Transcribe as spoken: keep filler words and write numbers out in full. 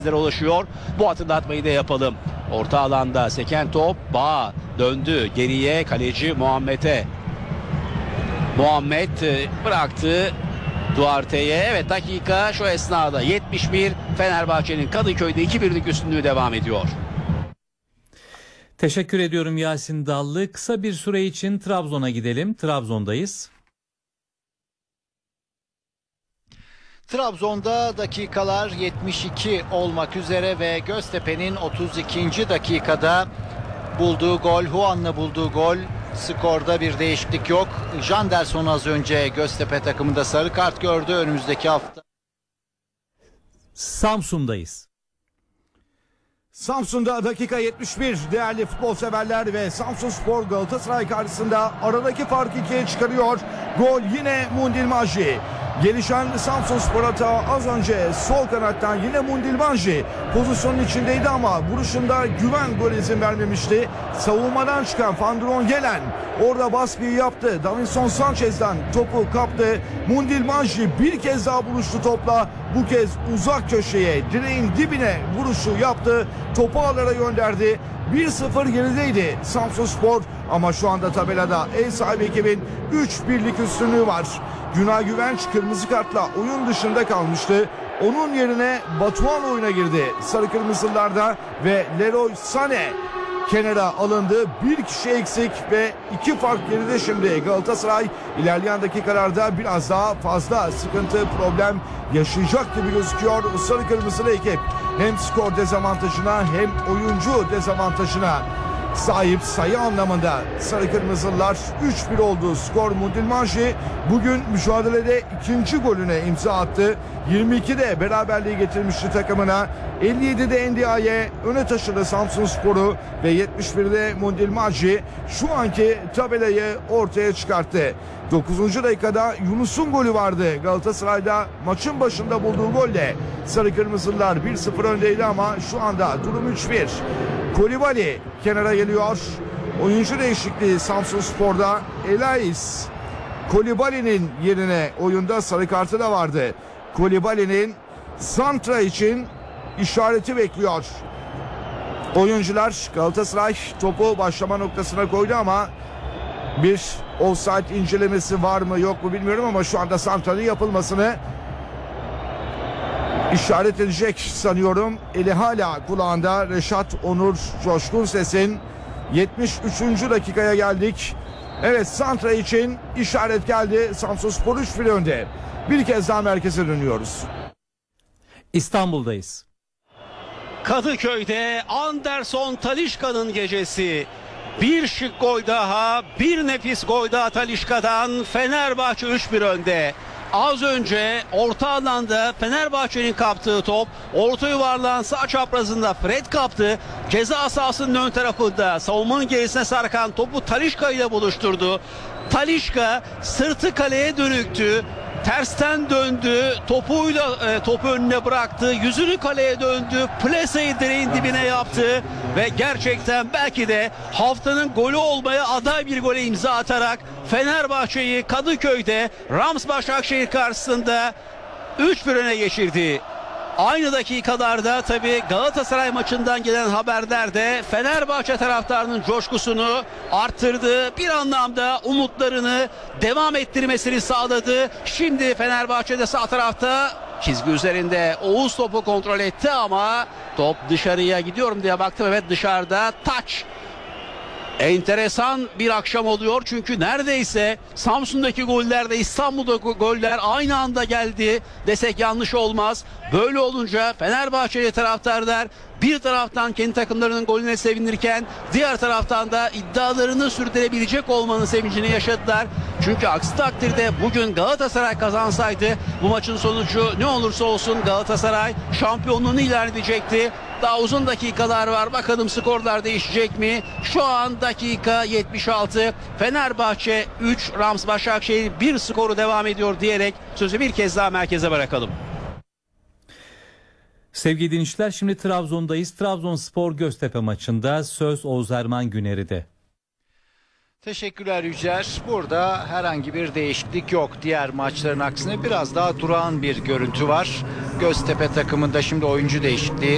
ulaşıyor. Bu hatırlatmayı da yapalım. Orta alanda seken top Bağ döndü geriye kaleci Muhammed'e. Muhammed bıraktı Duarte'ye. Evet, dakika şu esnada yetmiş bir, Fenerbahçe'nin Kadıköy'de iki birlik üstünlüğü devam ediyor. Teşekkür ediyorum Yasin Dallı. Kısa bir süre için Trabzon'a gidelim. Trabzon'dayız. Trabzon'da dakikalar yetmiş iki olmak üzere ve Göztepe'nin otuz ikinci dakikada bulduğu gol, Juan'la bulduğu gol. Skorda bir değişiklik yok. Janderson az önce Göztepe takımında sarı kart gördü. Önümüzdeki hafta Samsun'dayız. Samsun'da dakika yetmiş bir, değerli futbol severler, ve Samsunspor Galatasaray karşısında aradaki farkı ikiye çıkarıyor. Gol yine Mundilmaji. Gelişen Samsunspor hata az önce sol kanattan yine Mundilmaji pozisyonun içindeydi ama vuruşunda güven gol izin vermemişti. Savunmadan çıkan Fandron Gelen orada baskıyı yaptı. Davinson Sanchez'den topu kaptı. Mundilmaji bir kez daha buluştu topla. Bu kez uzak köşeye, direğin dibine vuruşu yaptı. Topu ağlara gönderdi. bir sıfır gerideydi Samsunspor ama şu anda tabelada ev sahibi ekibin üç birlik üstünlüğü var. Günay Güvenç kırmızı kartla oyun dışında kalmıştı. Onun yerine Batuhan oyuna girdi sarı kırmızılarda ve Leroy Sané kenara alındı. Bir kişi eksik ve iki fark geride şimdi Galatasaray. İlerleyen dakikalarda biraz daha fazla sıkıntı, problem yaşayacak gibi gözüküyor sarı kırmızılı ekip. Hem skor dezavantajına hem oyuncu dezavantajına sahip sayı anlamında sarı kırmızılar. üç bir oldu skor. Mundilmaji bugün mücadelede ikinci golüne imza attı. yirmi ikide beraberliği getirmişti takımına. elli yedide N D I'ye öne taşıdı Samsunspor'u ve yetmiş birde Mundilmaji şu anki tabelayı ortaya çıkarttı. dokuzuncu dakikada Yunus'un golü vardı. Galatasaray'da maçın başında bulduğu golle sarı kırmızılar bir sıfır öndeydi ama şu anda durum üç bir. Kolibali kenara geliyor. Oyuncu değişikliği Samsunspor'da. Elais Kolibali'nin yerine oyunda sarı kartı da vardı. Kolibali'nin santra için işareti bekliyor. Oyuncular, Galatasaray topu başlama noktasına koydu ama bir offside incelemesi var mı yok mu bilmiyorum ama şu anda santranın yapılmasını işaret edecek sanıyorum. Eli hala kulağında Reşat Onur Coşkun Ses'in. yetmiş üçüncü dakikaya geldik. Evet, santra için işaret geldi. Samsunspor üç bir önde. Bir kez daha merkeze dönüyoruz. İstanbul'dayız. Kadıköy'de Anderson Talisca'nın gecesi. Bir şık gol daha, bir nefis gol daha Talisca'dan. Fenerbahçe üç bir önde. Az önce orta alanda Fenerbahçe'nin kaptığı top orta yuvarlağın sağ çaprazında Fred kaptı. Ceza sahasının ön tarafında savunmanın gerisine sarkan topu Talisca ile buluşturdu. Talisca sırtı kaleye dönüktü. Tersten döndü, topuyla e, topu önüne bıraktı, yüzünü kaleye döndü, plaseyi direğin dibine yaptı ve gerçekten belki de haftanın golü olmaya aday bir gole imza atarak Fenerbahçe'yi Kadıköy'de Rams Başakşehir karşısında üç bir öne geçirdi. Aynı dakikalarda tabii Galatasaray maçından gelen haberler de Fenerbahçe taraftarının coşkusunu arttırdı. Bir anlamda umutlarını devam ettirmesini sağladı. Şimdi Fenerbahçe'de sağ tarafta çizgi üzerinde Oğuz topu kontrol etti ama top dışarıya gidiyorum diye baktım. Evet, dışarıda touch. Enteresan bir akşam oluyor çünkü neredeyse Samsun'daki goller de İstanbul'daki goller aynı anda geldi desek yanlış olmaz. Böyle olunca Fenerbahçeli taraftarlar bir taraftan kendi takımlarının golüne sevinirken diğer taraftan da iddialarını sürdürebilecek olmanın sevincini yaşadılar. Çünkü aksi takdirde bugün Galatasaray kazansaydı bu maçın sonucu ne olursa olsun Galatasaray şampiyonluğunu ilan edecekti. Daha uzun dakikalar var. Bakalım skorlar değişecek mi? Şu an dakika yetmiş altı. Fenerbahçe üç, Rams Başakşehir bir skoru devam ediyor diyerek sözü bir kez daha merkeze bırakalım. Sevgili dinleyiciler, şimdi Trabzon'dayız. Trabzonspor Göztepe maçında söz Oğuz Erman Güneri'de. Teşekkürler Yücer. Burada herhangi bir değişiklik yok. Diğer maçların aksine biraz daha durağan bir görüntü var. Göztepe takımında şimdi oyuncu değişikliği.